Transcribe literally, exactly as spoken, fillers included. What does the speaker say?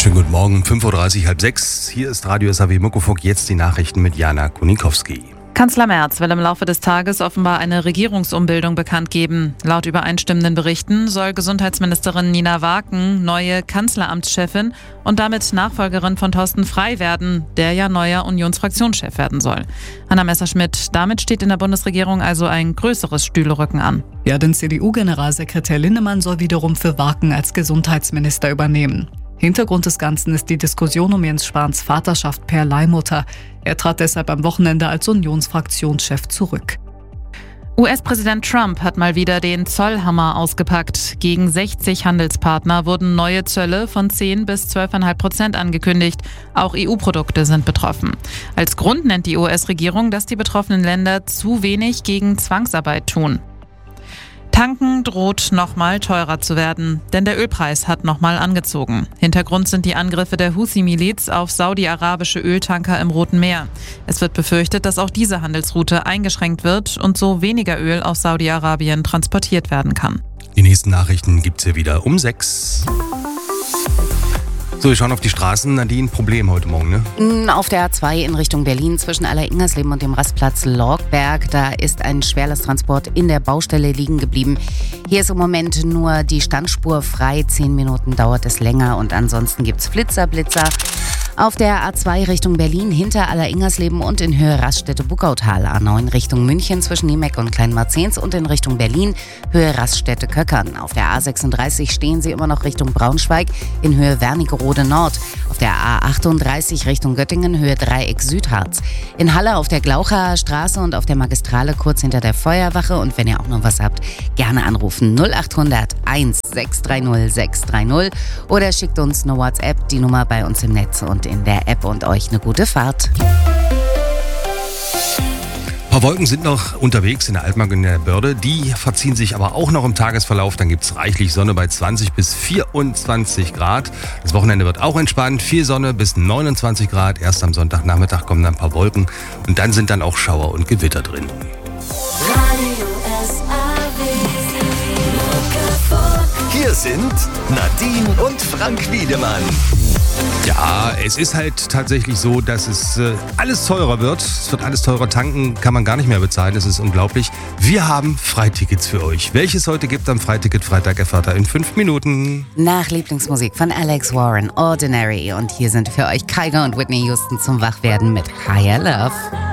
Schönen guten Morgen, fünf Uhr dreißig, halb sechs. Hier ist Radio S A W Muckefuck, jetzt die Nachrichten mit Jana Kunikowski. Kanzler Merz will im Laufe des Tages offenbar eine Regierungsumbildung bekannt geben. Laut übereinstimmenden Berichten soll Gesundheitsministerin Nina Waken neue Kanzleramtschefin und damit Nachfolgerin von Thorsten Frey werden, der ja neuer Unionsfraktionschef werden soll. Hanna Messerschmidt, damit steht in der Bundesregierung also ein größeres Stühlerücken an. Ja, denn C D U-Generalsekretär Linnemann soll wiederum für Waken als Gesundheitsminister übernehmen. Hintergrund des Ganzen ist die Diskussion um Jens Spahns Vaterschaft per Leihmutter. Er trat deshalb am Wochenende als Unionsfraktionschef zurück. U S-Präsident Trump hat mal wieder den Zollhammer ausgepackt. Gegen sechzig Handelspartner wurden neue Zölle von zehn bis zwölf Komma fünf Prozent angekündigt. Auch E U-Produkte sind betroffen. Als Grund nennt die U S-Regierung, dass die betroffenen Länder zu wenig gegen Zwangsarbeit tun. Tanken droht nochmal teurer zu werden, denn der Ölpreis hat nochmal angezogen. Hintergrund sind die Angriffe der Houthi-Miliz auf saudi-arabische Öltanker im Roten Meer. Es wird befürchtet, dass auch diese Handelsroute eingeschränkt wird und so weniger Öl aus Saudi-Arabien transportiert werden kann. Die nächsten Nachrichten gibt's hier wieder um sechs. So, wir schauen auf die Straßen. Nadine, Problem heute Morgen, ne? Auf der A zwei in Richtung Berlin zwischen Aller-Ingersleben und dem Rastplatz Lorgberg. Da ist ein Schwerlasttransport in der Baustelle liegen geblieben. Hier ist im Moment nur die Standspur frei. Zehn Minuten dauert es länger und ansonsten gibt's Flitzer, Blitzer. Auf der A zwei Richtung Berlin hinter Aller-Ingersleben und in Höhe Raststätte-Buckautal. A neun Richtung München zwischen Niemeck und Kleinmarzens und in Richtung Berlin Höhe Raststätte-Köckern. Auf der A sechsunddreißig stehen Sie immer noch Richtung Braunschweig in Höhe Wernigerode Nord. Auf der A achtunddreißig Richtung Göttingen Höhe Dreieck Südharz. In Halle auf der Glaucher Straße und auf der Magistrale kurz hinter der Feuerwache. Und wenn ihr auch noch was habt, gerne anrufen null acht hundert eins sechs drei null sechs drei null oder schickt uns eine WhatsApp, die Nummer bei uns im Netz und in der App und euch eine gute Fahrt. Ein paar Wolken sind noch unterwegs in der Altmark und in der Börde. Die verziehen sich aber auch noch im Tagesverlauf. Dann gibt es reichlich Sonne bei zwanzig bis vierundzwanzig Grad. Das Wochenende wird auch entspannt. Viel Sonne bis neunundzwanzig Grad. Erst am Sonntagnachmittag kommen dann ein paar Wolken. Und dann sind dann auch Schauer und Gewitter drin. Hier sind Nadine und Frank Wiedemann. Ja, es ist halt tatsächlich so, dass es äh, alles teurer wird. Es wird alles teurer. Tanken kann man gar nicht mehr bezahlen. Das ist unglaublich. Wir haben Freitickets für euch. Welches heute gibt am Freiticket Freitag erfahrt ihr in fünf Minuten. Nach Lieblingsmusik von Alex Warren, Ordinary. Und hier sind für euch Kygo und Whitney Houston zum Wachwerden mit Higher Love.